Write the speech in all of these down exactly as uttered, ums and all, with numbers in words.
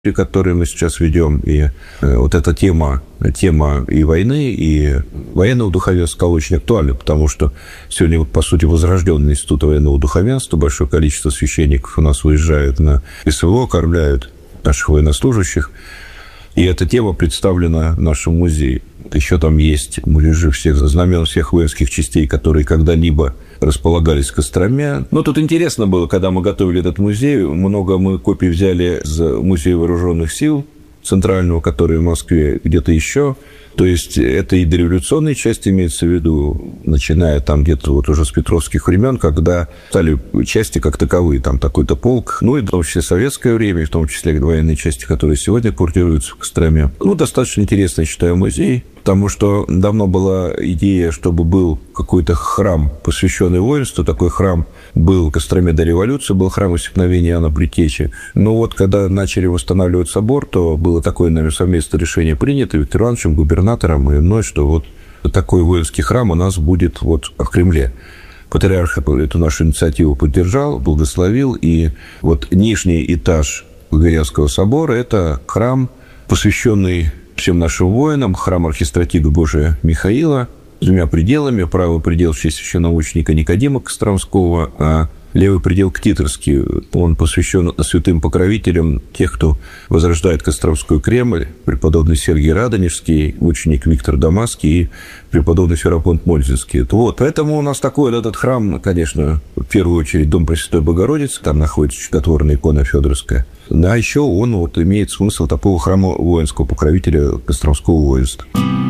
которые мы сейчас ведем, и вот эта тема, тема и войны, и военного духовенства очень актуальна, потому что сегодня, вот, по сути, возрожденный институт военного духовенства, большое количество священников у нас выезжают на СВО, кормляют наших военнослужащих, и эта тема представлена в нашем музее. Еще там есть муляжи всех знамен всех воинских частей, которые когда-либо располагались в Костроме. Но тут интересно было, когда мы готовили этот музей, много мы копий взяли из Музея вооруженных сил центрального, который в Москве, где-то еще. То есть это и дореволюционная часть имеется в виду, начиная там где-то вот уже с петровских времен, когда стали части как таковые, там такой-то полк, ну и в том числе советское время, и в том числе военные части, которые сегодня квартируются в Костроме. Ну, достаточно интересно, я считаю, музей, потому что давно была идея, чтобы был какой-то храм, посвященный воинству. Такой храм был в Костроме до революции, был храм усекновения Иоанна Предтечи. Но вот когда начали восстанавливать собор, то было такое, наверное, совместное решение принято Виктором Ивановичем, губернатором и мной, что вот такой воинский храм у нас будет вот в Кремле. Патриарх эту нашу инициативу поддержал, благословил, и вот нижний этаж Григорианского собора – это храм, посвященный всем нашим воинам, храм архистратига Божия Михаила, с двумя пределами. Правый предел в честь священномученика Никодима Костромского, а левый предел Ктиторский. Он посвящен святым покровителям тех, кто возрождает Костромской Кремль, преподобный Сергий Радонежский, ученик Виктор Дамасский и преподобный Ферапонт Мользинский. Вот. Поэтому у нас такой этот храм, конечно, в первую очередь Дом Пресвятой Богородицы, там находится чудотворная икона Федоровская. А еще он вот имеет смысл такого храма воинского, покровителя Костромского воинства.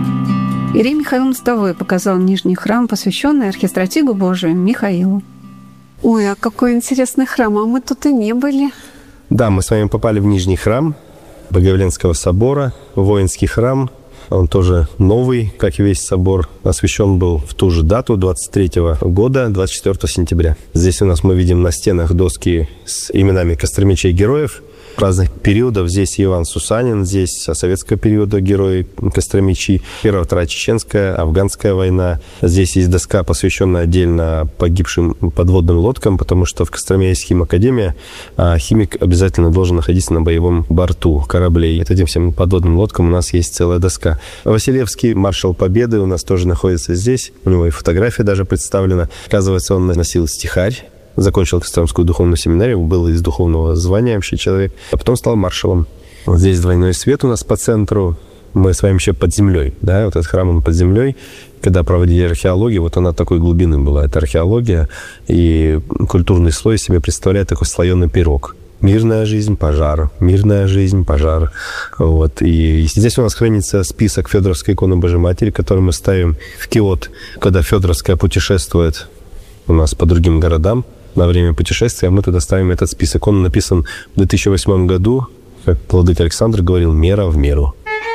Ирий Михаил Мостовой показал нижний храм, посвященный архистратигу Божию Михаилу. Ой, а какой интересный храм, а мы тут и не были. Да, мы с вами попали в нижний храм Богоявленского собора, воинский храм. Он тоже новый, как и весь собор, освящен был в ту же дату, двадцать третьего года, двадцать четвёртого сентября. Здесь у нас мы видим на стенах доски с именами костромичей-героев разных периодов. Здесь Иван Сусанин, здесь со советского периода герои Костромичи, Первая, Вторая Чеченская, Афганская война. Здесь есть доска, посвященная отдельно погибшим подводным лодкам, потому что в Костроме есть химакадемия, а химик обязательно должен находиться на боевом борту кораблей. Этим всем подводным лодкам у нас есть целая доска. Василевский, маршал Победы, у нас тоже находится здесь. У него и фотография даже представлена. Оказывается, он носил стихарь. Закончил Костромскую духовную семинарию, был из духовного звания вообще человек, а потом стал маршалом. Вот здесь двойной свет у нас по центру. Мы с вами еще под землей, да, вот этот храм он под землей. Когда проводили археологию, вот она такой глубины была. Это археология, и культурный слой себе представляет такой слоеный пирог. Мирная жизнь, пожар, мирная жизнь, пожар. Вот. И здесь у нас хранится список Федоровской иконы Божьей Матери, который мы ставим в киот, когда Федоровская путешествует у нас по другим городам. На время путешествия мы туда ставим этот список. Он написан в две тысячи восьмом году, как владыка Александр говорил, мера в меру.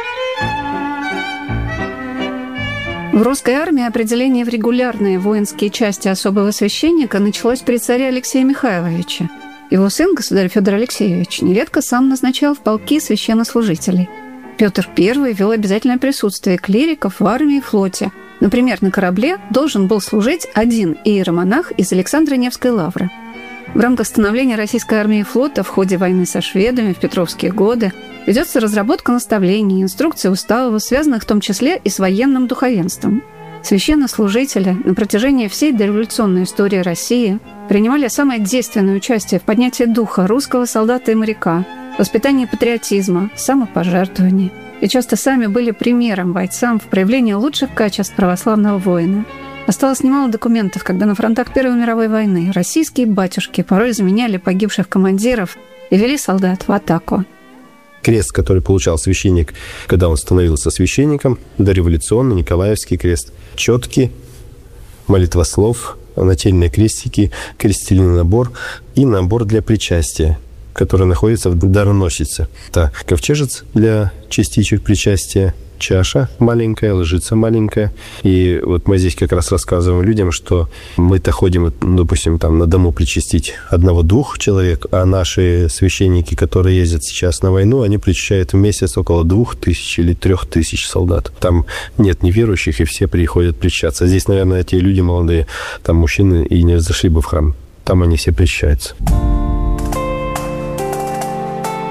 В русской армии определение в регулярные воинские части особого священника началось при царе Алексея Михайловича. Его сын, государь Федор Алексеевич, нередко сам назначал в полки священнослужителей. Петр Первый ввел обязательное присутствие клириков в армии и флоте. Например, на корабле должен был служить один иеромонах из Александра Невской лавры. В рамках становления российской армии и флота в ходе войны со шведами в петровские годы ведется разработка наставлений, инструкций, уставов, связанных в том числе и с военным духовенством. Священнослужители на протяжении всей дореволюционной истории России принимали самое действенное участие в поднятии духа русского солдата и моряка, воспитании патриотизма, самопожертвовании. И часто сами были примером бойцам в проявлении лучших качеств православного воина. Осталось немало документов, когда на фронтах Первой мировой войны российские батюшки порой заменяли погибших командиров и вели солдат в атаку. Крест, который получал священник, когда он становился священником, дореволюционный Николаевский крест. Четки, молитвослов, нательные крестики, крестильный набор и набор для причастия, который находится в дароносице. Это ковчежец для частичек причастия, чаша маленькая, лжица маленькая. И вот мы здесь как раз рассказываем людям, что мы-то ходим, допустим, там на дому причастить одного-двух человек, а наши священники, которые ездят сейчас на войну, они причащают в месяц около двух тысяч или трех тысяч солдат. Там нет неверующих, и все приходят причащаться. Здесь, наверное, те люди молодые, там мужчины и не зашли бы в храм. Там они все причащаются.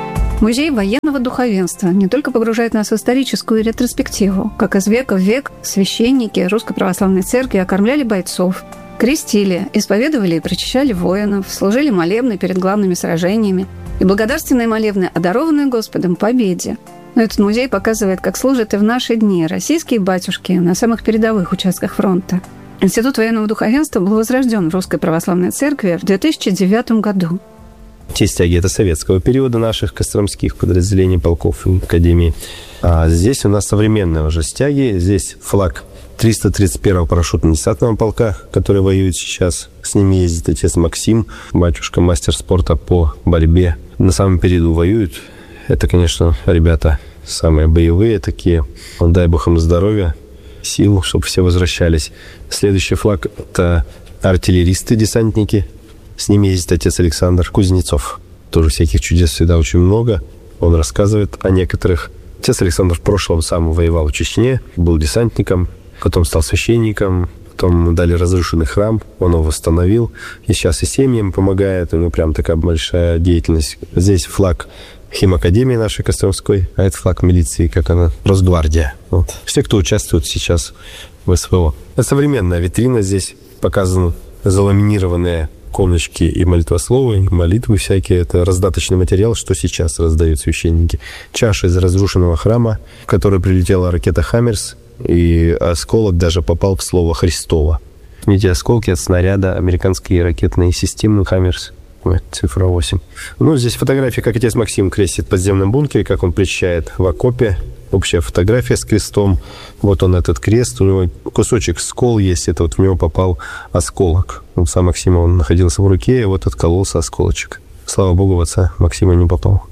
Музей военного духовенства не только погружает нас в историческую ретроспективу, как из века в век священники Русской Православной Церкви окормляли бойцов, крестили, исповедовали и причащали воинов, служили молебны перед главными сражениями и благодарственные молебны, одарованные Господом победе. Но этот музей показывает, как служат и в наши дни российские батюшки на самых передовых участках фронта. Институт военного духовенства был возрожден в Русской Православной Церкви в две тысячи девятом году. Те стяги – это советского периода наших костромских подразделений, полков и академий. А здесь у нас современные уже стяги. Здесь флаг триста тридцать первого парашютно-десантного полка, который воюет сейчас. С ними ездит отец Максим, батюшка, мастер спорта по борьбе. На самом периоду воюют. Это, конечно, ребята самые боевые такие. Дай Бог им здоровья, сил, чтобы все возвращались. Следующий флаг – это артиллеристы, десантники. С ними ездит отец Александр Кузнецов. Тоже всяких чудес всегда очень много. Он рассказывает о некоторых. Отец Александр в прошлом сам воевал в Чечне, был десантником, потом стал священником, потом ему дали разрушенный храм, он его восстановил. И сейчас и семьям помогает, ну прям такая большая деятельность. Здесь флаг химакадемии нашей Костромской, а это флаг милиции, как она, Росгвардия. Вот. Все, кто участвует сейчас в СВО. Это современная витрина, здесь показаны заламинированные иконочки и молитвословы, и молитвы всякие. Это раздаточный материал, что сейчас раздают священники. Чаша из разрушенного храма, в который прилетела ракета «Хаммерс», и осколок даже попал в слово «Христово». Эти осколки от снаряда американской ракетной системы «Хаммерс». Цифра восемь. Ну, здесь фотография, как отец Максим крестит в подземном бункере, как он причащает в окопе. Общая фотография с крестом. Вот он, этот крест. У него кусочек скол есть. Это вот в него попал осколок. Он сам Максима, он находился в руке, и вот откололся осколочек. Слава Богу, в отца Максима не попал.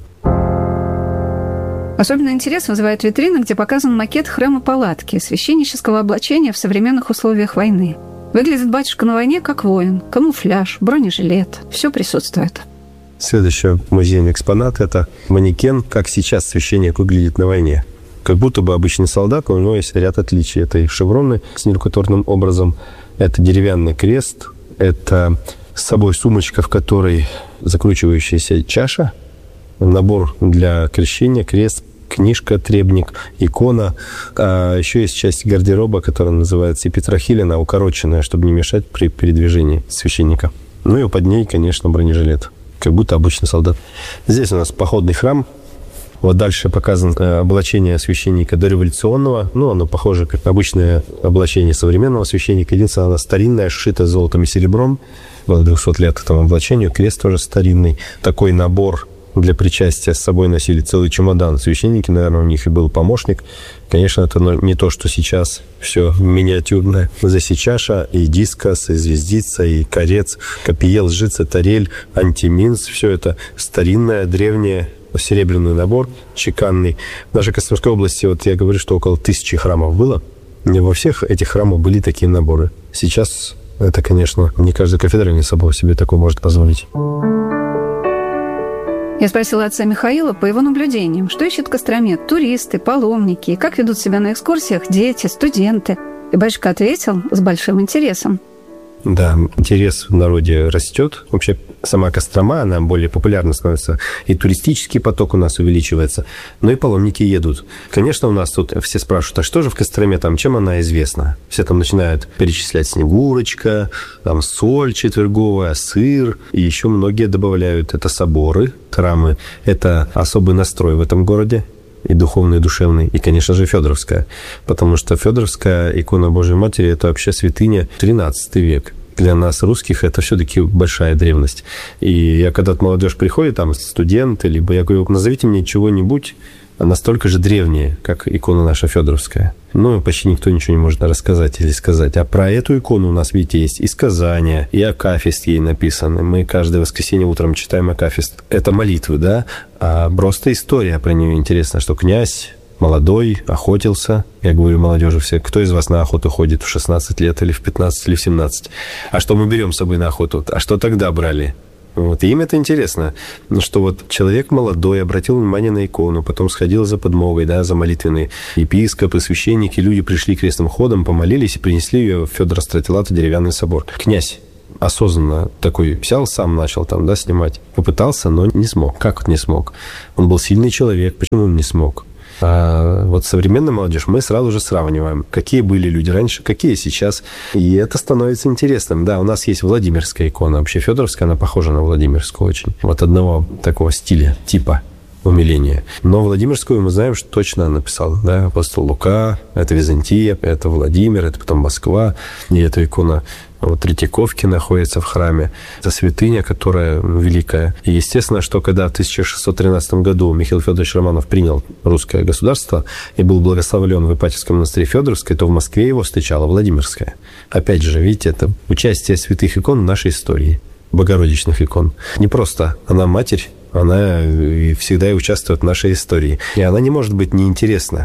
Особенный интерес вызывает витрина, где показан макет храма-палатки, священнического облачения в современных условиях войны. Выглядит батюшка на войне как воин. Камуфляж, бронежилет. Все присутствует. Следующий музейный экспонат – это манекен, как сейчас священник выглядит на войне. Как будто бы обычный солдат, но у него есть ряд отличий. Это и шевроны с нерукотворным образом, это деревянный крест, это с собой сумочка, в которой закручивающаяся чаша, набор для крещения, крест, книжка, требник, икона. А еще есть часть гардероба, которая называется Петрохилина, укороченная, чтобы не мешать при передвижении священника. Ну и под ней, конечно, бронежилет, как будто обычный солдат. Здесь у нас походный храм. Вот дальше показано облачение священника дореволюционного. Ну, оно похоже как обычное облачение современного священника. Единственное, оно старинное, сшито золотом и серебром. Было двухсот лет этому облачению. Крест тоже старинный. Такой набор для причастия с собой носили целый чемодан. Священники, наверное, у них и был помощник. Конечно, это не то, что сейчас все миниатюрное. Здесь и чаша, и дискос, и звездица, и корец, копиел, жица, тарель, антиминс. Все это старинное, древнее, серебряный набор, чеканный. В нашей Костромской области, вот я говорю, что около тысячи храмов было. И во всех этих храмах были такие наборы. Сейчас это, конечно, не каждый кафедральный собор себе такое может позволить. Я спросила отца Михаила по его наблюдениям, что ищет Костромет, туристы, паломники, как ведут себя на экскурсиях дети, студенты. И батюшка ответил с большим интересом. Да, интерес в народе растет. Вообще сама Кострома, она более популярна становится. И туристический поток у нас увеличивается. Но и паломники едут. Конечно, у нас тут все спрашивают, а что же в Костроме, там, чем она известна? Все там начинают перечислять Снегурочка, там соль четверговая, сыр. И еще многие добавляют, это соборы, храмы. Это особый настрой в этом городе. И духовный, и душевный, и, конечно же, Федоровская. Потому что Федоровская икона Божьей Матери – это вообще святыня тринадцатый век. Для нас, русских, это все-таки большая древность. И я, когда молодежь приходит, там, студенты, либо я говорю, назовите мне чего-нибудь настолько же древнее, как икона наша Федоровская. Ну, почти никто ничего не может рассказать или сказать. А про эту икону у нас, видите, есть и сказания, и акафист ей написаны. Мы каждое воскресенье утром читаем акафист. Это молитвы, да? А просто история про нее интересна, что князь молодой, охотился. Я говорю молодежи все, кто из вас на охоту ходит в шестнадцать лет или в пятнадцать или в семнадцать? А что мы берем с собой на охоту? А что тогда брали? Вот. И им это интересно, что вот человек молодой обратил внимание на икону, потом сходил за подмогой, да, за молитвенной. Епископы, священники, люди пришли крестным ходом, помолились и принесли ее в Федора Стратилата деревянный собор. Князь осознанно такой взял, сам начал там, да, снимать. Попытался, но не смог. Как не смог? Он был сильный человек, почему он не смог? А вот современная молодежь, мы сразу же сравниваем, какие были люди раньше, какие сейчас. И это становится интересным. Да, у нас есть Владимирская икона. Вообще Федоровская, она похожа на Владимирскую очень. Вот одного такого стиля, типа умиления. Но Владимирскую мы знаем, что точно написал, да, апостол Лука, это Византия, это Владимир, это потом Москва. И эта икона вот Третьяковки находится в храме. Это святыня, которая великая. И естественно, что когда в тысяча шестьсот тринадцатом году Михаил Федорович Романов принял русское государство и был благословлен в Ипатьевском монастыре Федоровской, то в Москве его встречала Владимирская. Опять же, видите, это участие святых икон в нашей истории, богородичных икон. Не просто она матерь, она и всегда и участвует в нашей истории. И она не может быть неинтересна.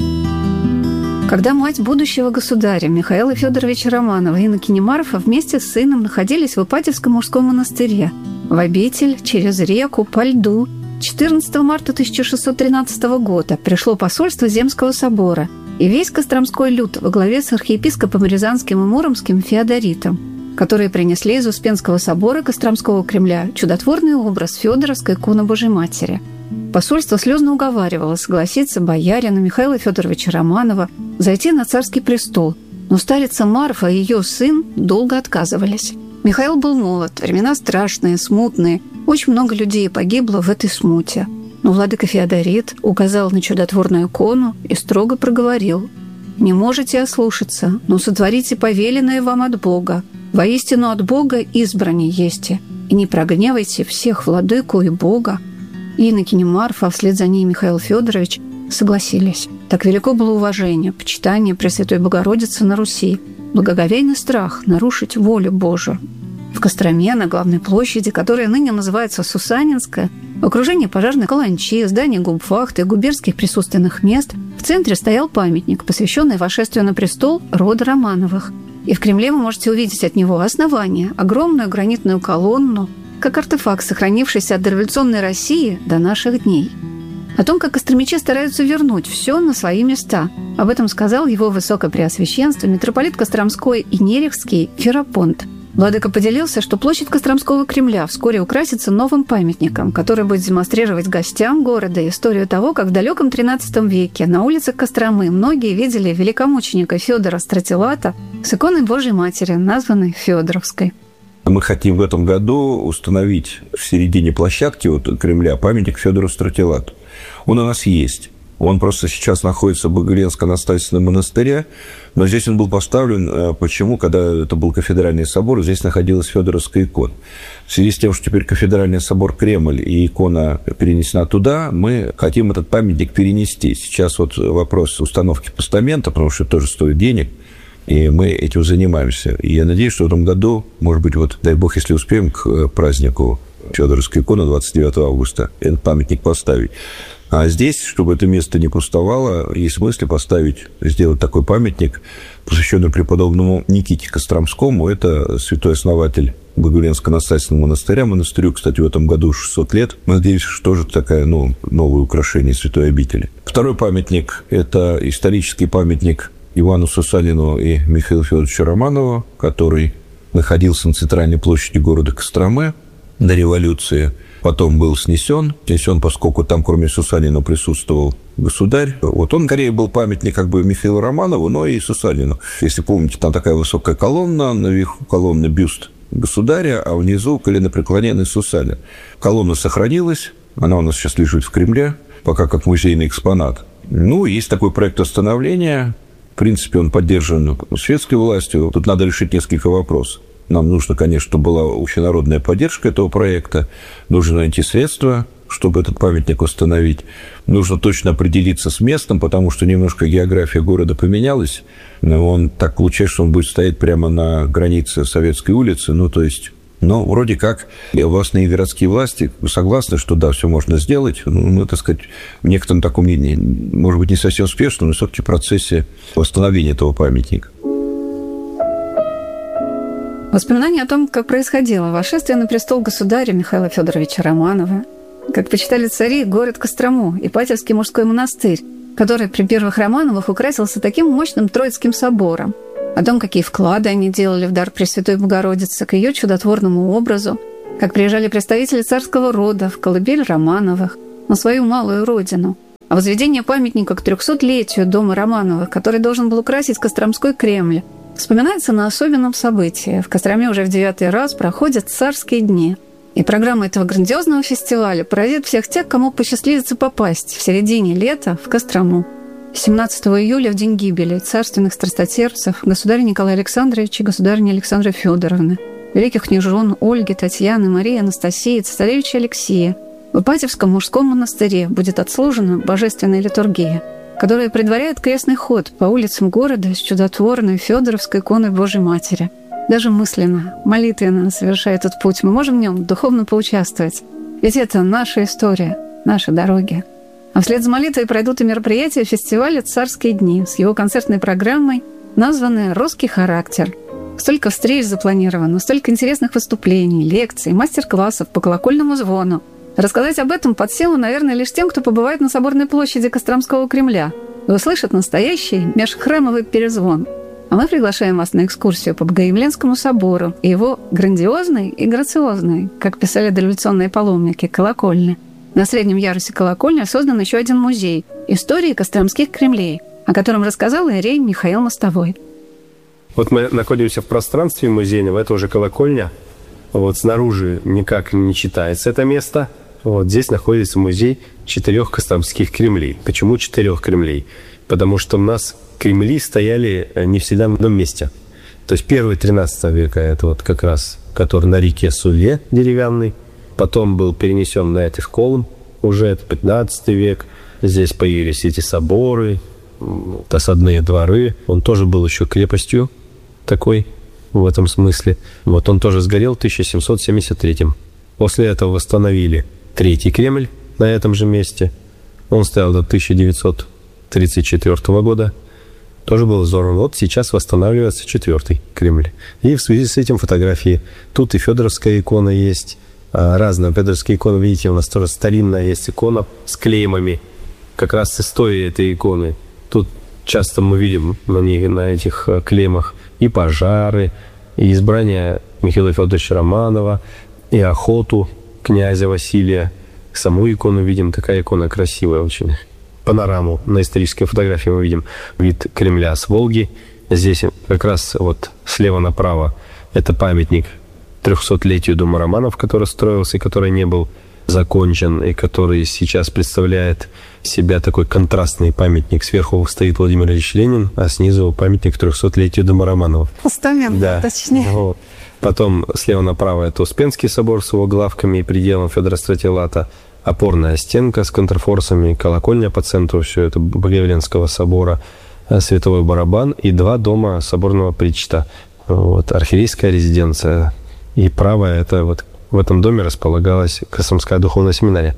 Когда мать будущего государя Михаила Федоровича Романова, инокиня Марфа, вместе с сыном находились в Ипатьевском мужском монастыре, в обитель через реку по льду, четырнадцатого марта тысяча шестьсот тринадцатого года пришло посольство Земского собора и весь Костромской люд во главе с архиепископом Рязанским и Муромским Феодоритом, которые принесли из Успенского собора Костромского Кремля чудотворный образ Федоровской иконы Божьей Матери. Посольство слезно уговаривало согласиться боярина Михаила Федоровича Романова зайти на царский престол, но старица Марфа и ее сын долго отказывались. Михаил был молод, времена страшные, смутные, очень много людей погибло в этой смуте. Но владыка Феодорит указал на чудотворную икону и строго проговорил: «Не можете ослушаться, но сотворите повеленное вам от Бога. Воистину от Бога избрани есте, и не прогневайте всех владыку и Бога». Инокиня Марфа, а вслед за ней Михаил Федорович согласились. Так велико было уважение, почитание Пресвятой Богородицы на Руси, благоговейный страх нарушить волю Божию. В Костроме, на главной площади, которая ныне называется Сусанинская, в окружении пожарной каланчи, зданий губфахты и губернских присутственных мест, в центре стоял памятник, посвященный восшествию на престол рода Романовых. И в Кремле вы можете увидеть от него основание, огромную гранитную колонну, как артефакт, сохранившийся от дореволюционной России до наших дней. О том, как костромичи стараются вернуть все на свои места. Об этом сказал его высокопреосвященство митрополит Костромской и Нерехский Ферапонт. Владыка поделился, что площадь Костромского Кремля вскоре украсится новым памятником, который будет демонстрировать гостям города историю того, как в далеком тринадцатом веке на улицах Костромы многие видели великомученика Федора Стратилата с иконой Божьей Матери, названной Федоровской. Мы хотим в этом году установить в середине площадки вот Кремля памятник Федору Стратилату. Он у нас есть. Он просто сейчас находится в Богоявленско-Наставительном монастыре, но здесь он был поставлен, почему, когда это был кафедральный собор, здесь находилась Федоровская икона. В связи с тем, что теперь кафедральный собор Кремль и икона перенесена туда, мы хотим этот памятник перенести. Сейчас вот вопрос установки постамента, потому что это тоже стоит денег, и мы этим занимаемся. И я надеюсь, что в этом году, может быть, вот, дай бог, если успеем, к празднику Федоровской иконы двадцать девятого августа этот памятник поставить. А здесь, чтобы это место не пустовало, есть мысль поставить, сделать такой памятник, посвященный преподобному Никите Костромскому. Это святой основатель Богоявленско-Наставительного монастыря. Монастырю, кстати, в этом году шестьсот лет. Мы надеемся, что тоже такая, ну, новое украшение святой обители. Второй памятник – это исторический памятник Ивану Сусанину и Михаилу Федоровичу Романову, который находился на центральной площади города Костромы до революции. Потом был снесен. Снесен, поскольку там, кроме Сусанина, присутствовал государь. Вот он, скорее, был памятник как бы Михаилу Романову, но и Сусанину. Если помните, там такая высокая колонна, наверху колонны бюст государя, а внизу коленопреклоненный Сусанин. Колонна сохранилась, она у нас сейчас лежит в Кремле, пока как музейный экспонат. Ну, есть такой проект восстановления. В принципе, он поддержан светской властью. Тут надо решить несколько вопросов. Нам нужно, конечно, чтобы была общенародная поддержка этого проекта. Нужно найти средства, чтобы этот памятник установить. Нужно точно определиться с местом, потому что немножко география города поменялась. Он так получается, что он будет стоять прямо на границе Советской улицы. Ну, то есть, ну, вроде как областные и городские власти согласны, что да, все можно сделать. Ну, так сказать, в некотором таком, может быть, не совсем успешном, но все-таки процессе восстановления этого памятника. Воспоминания о том, как происходило восшествие на престол государя Михаила Федоровича Романова, как почитали цари город Кострому, Ипатьевский мужской монастырь, который при первых Романовых украсился таким мощным Троицким собором. о том, какие вклады они делали в дар Пресвятой Богородицы, к ее чудотворному образу, как приезжали представители царского рода в колыбель Романовых на свою малую родину, о возведении памятника к трехсотлетию дома Романовых, который должен был украсить Костромской Кремль, вспоминается на особенном событии. В Костроме уже в девятый раз проходят царские дни. И программа этого грандиозного фестиваля поразит всех тех, кому посчастливится попасть в середине лета в Кострому. семнадцатого июля, в день гибели царственных страстотерпцев, государя Николая Александровича и государыни Александры Федоровны, великих княжон Ольги, Татьяны, Марии, Анастасии, цесаревича Алексея, в Ипатьевском мужском монастыре будет отслужена божественная литургия, которая предваряет крестный ход по улицам города с чудотворной Федоровской иконой Божьей Матери. Даже мысленно, молитвенно совершая этот путь, мы можем в нем духовно поучаствовать. Ведь это наша история, наши дороги. А вслед за молитвой пройдут и мероприятия фестиваля «Царские дни» с его концертной программой, названной «Русский характер». Столько встреч запланировано, столько интересных выступлений, лекций, мастер-классов по колокольному звону. Рассказать об этом под силу, наверное, лишь тем, кто побывает на Соборной площади Костромского Кремля и услышит настоящий межхрамовый перезвон. А мы приглашаем вас на экскурсию по Богоявленскому собору и его грандиозной и грациозной, как писали дореволюционные паломники, колокольни. На среднем ярусе колокольни создан еще один музей истории костромских Кремлей, о котором рассказал иерей Михаил Мостовой. Вот мы находимся в пространстве музейного, это уже колокольня. Вот снаружи никак не читается это место. Вот здесь находится музей четырех костромских Кремлей. Почему четырех Кремлей? Потому что у нас Кремли стояли не всегда в одном месте. То есть первый тринадцатого века, это вот как раз, который на реке Суле деревянный. Потом был перенесен на этот Колым, уже это пятнадцатый век. Здесь появились эти соборы, осадные дворы. Он тоже был еще крепостью такой в этом смысле. Вот он тоже сгорел в тысяча семьсот семьдесят третьем. После этого восстановили Третий Кремль на этом же месте. Он стоял до тысяча девятьсот тридцать четвёртого года. Тоже был взорван. Вот сейчас восстанавливается Четвертый Кремль. И в связи с этим фотографии. Тут и Федоровская икона есть. Разные Федоровские иконы. Видите, у нас тоже старинная есть икона с клеймами. Как раз с историей этой иконы. Тут часто мы видим на, них, на этих клеймах и пожары, и избрание Михаила Федоровича Романова, и охоту князя Василия. Саму икону видим, такая икона красивая очень. Панораму на исторической фотографии мы видим вид Кремля с Волги. Здесь как раз вот слева направо это памятник трехсотлетию дома Романов, который строился и который не был закончен, и который сейчас представляет себя такой контрастный памятник. Сверху стоит Владимир Ильич Ленин, а снизу памятник трехсотлетию дома Романовых. Постамент, да. Точнее. Вот. Потом слева направо это Успенский собор с его главками и пределом Федора Стратилата, опорная стенка с контрфорсами, колокольня по центру, все это Богоявленского собора, Световой барабан и два дома соборного причта. Вот, архиерейская резиденция. И правая, это вот в этом доме располагалась Костромская духовная семинария.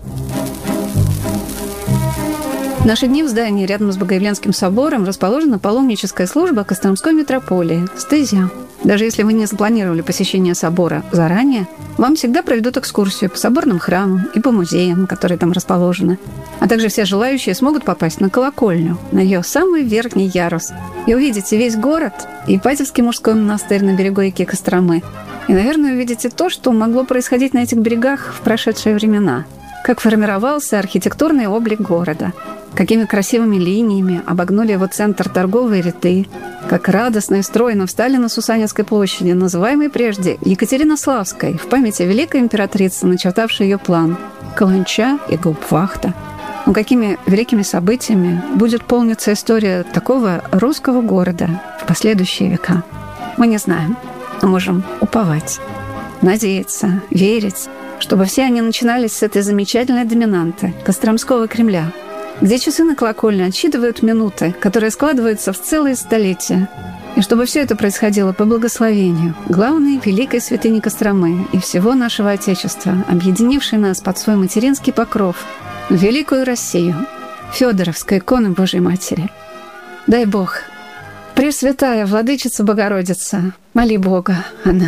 В наши дни в здании рядом с Богоявленским собором расположена паломническая служба Костромской митрополии «Стезя». Даже если вы не запланировали посещение собора заранее, вам всегда проведут экскурсию по соборным храмам и по музеям, которые там расположены. А также все желающие смогут попасть на колокольню, на ее самый верхний ярус, и увидите весь город, и Ипатьевский мужской монастырь на берегу реки Костромы. И, наверное, увидите то, что могло происходить на этих берегах в прошедшие времена. Как формировался архитектурный облик города, какими красивыми линиями обогнули его центр торговые ряды, как радостно и стройно встали на Сусанинской площади, называемой прежде Екатеринославской, в памяти великой императрицы, начертавшей ее план, Каланча и Гауптвахта. Но какими великими событиями будет полниться история такого русского города в последующие века? Мы не знаем, но можем уповать, надеяться, верить, чтобы все они начинались с этой замечательной доминанты Костромского Кремля, где часы на колокольне отсчитывают минуты, которые складываются в целые столетия, и чтобы все это происходило по благословению главной великой святыни Костромы и всего нашего Отечества, объединившей нас под свой материнский покров в великую Россию, Федоровской иконы Божьей Матери. Дай Бог, Пресвятая Владычица Богородица, моли Бога, она